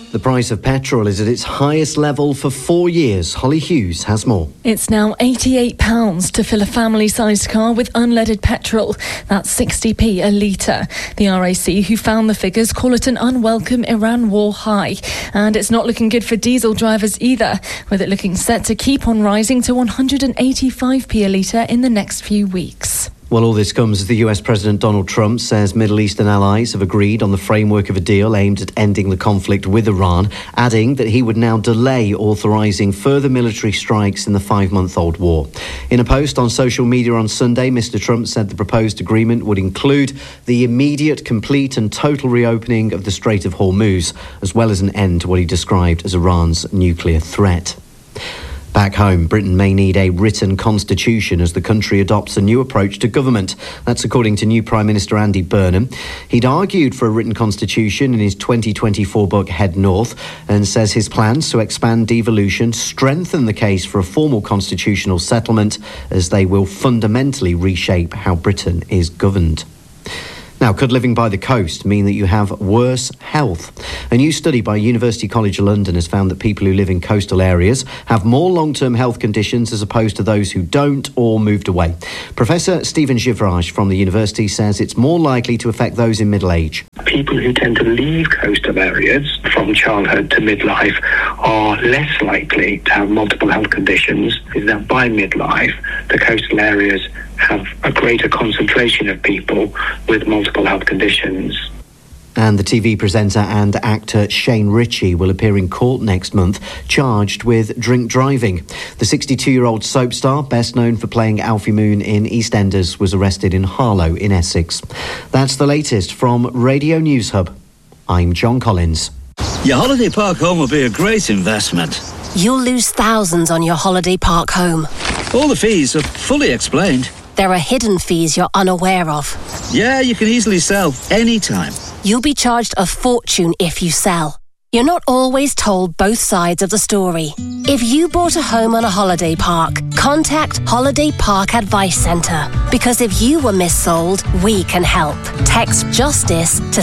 The price of petrol is at its highest level for 4 years. Holly Hughes has more. It's now £88 to fill a family-sized car with unleaded petrol. That's 60p a litre. The RAC, who found the figures, call it an unwelcome Iran war high. And it's not looking good for diesel drivers either, with it looking set to keep on rising to 185p a litre in the next few weeks. Well, all this comes as the US President Donald Trump says Middle Eastern allies have agreed on the framework of a deal aimed at ending the conflict with Iran, adding that he would now delay authorising further military strikes in the 5-month-old war. In a post on social media on Sunday, Mr. Trump said the proposed agreement would include the immediate, complete and total reopening of the Strait of Hormuz, as well as an end to what he described as Iran's nuclear threat. Back home, Britain may need a written constitution as the country adopts a new approach to government. That's according to new Prime Minister Andy Burnham. He'd argued for a written constitution in his 2024 book Head North and says his plans to expand devolution strengthen the case for a formal constitutional settlement, as they will fundamentally reshape how Britain is governed. Now, could living by the coast mean that you have worse health? A new study by University College London has found that people who live in coastal areas have more long-term health conditions as opposed to those who don't or moved away. Professor Stephen Givraj from the university says it's more likely to affect those in middle age. People who tend to leave coastal areas from childhood to midlife are less likely to have multiple health conditions. Is that by midlife, the coastal areas have a greater concentration of people with multiple health conditions. And the TV presenter and actor Shane Ritchie will appear in court next month, charged with drink driving. The 62-year-old soap star, best known for playing Alfie Moon in EastEnders, was arrested in Harlow in Essex. That's the latest from Radio News Hub. I'm John Collins. Your holiday park home will be a great investment. You'll lose thousands on your holiday park home. All the fees are fully explained. There are hidden fees you're unaware of. Yeah, you can easily sell anytime. You'll be charged a fortune if you sell. You're not always told both sides of the story. If you bought a home on a holiday park, contact Holiday Park Advice Centre. Because if you were missold, we can help. Text JUSTICE to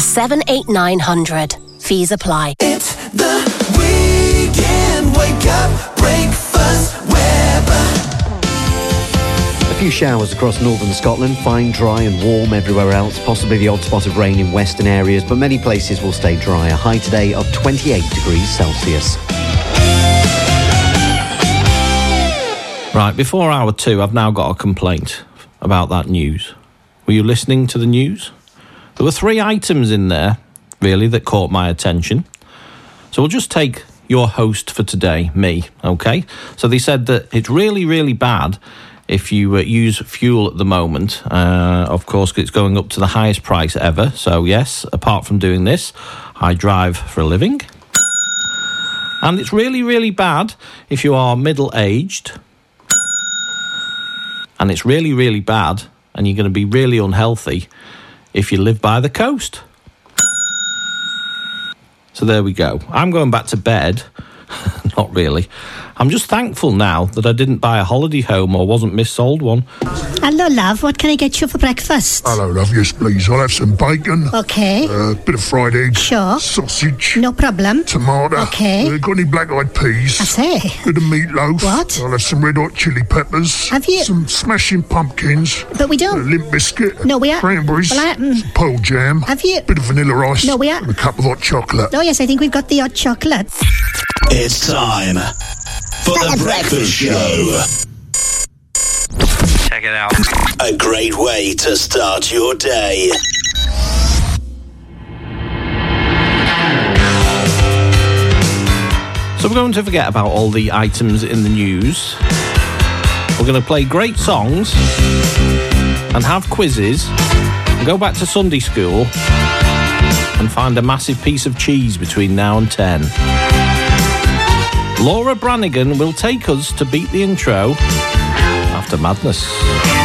78900. Fees apply. It's the weekend. Wake up, breakfast, Weber. A few showers across northern Scotland, fine, dry and warm everywhere else, possibly the odd spot of rain in western areas, but many places will stay dry. A high today of 28 degrees Celsius. Right, before hour 2, I've now got a complaint about that news. Were you listening to the news? There were 3 items in there, really, that caught my attention. So we'll just take your host for today, me, okay? So they said that it's really, really bad if you use fuel at the moment. Of course, it's going up to the highest price ever. So yes, apart from doing this, I drive for a living. And it's really, really bad if you are middle-aged. And it's really, really bad, and you're going to be really unhealthy if you live by the coast. So there we go. I'm going back to bed. Not really. I'm just thankful now that I didn't buy a holiday home or wasn't missold one. Hello, love. What can I get you for breakfast? Hello, love. Yes, please. I'll have some bacon. Okay. Bit of fried egg. Sure. Sausage. No problem. Tomato. Okay. Got any black-eyed peas? I say. Bit of meatloaf. What? I'll have some red-hot chili peppers. Have you? Some smashing pumpkins. But we don't. A limp biscuit. No, we are. Cranberries. Well, some pearl jam. Have you? Bit of vanilla ice. No, we are. And a cup of hot chocolate. Oh, yes, I think we've got the hot chocolate. It's time for the breakfast show. Check it out. A great way to start your day. So we're going to forget about all the items in the news. We're going to play great songs and have quizzes and go back to Sunday school and find a massive piece of cheese between now and 10. Laura Branigan will take us to beat the intro after Madness.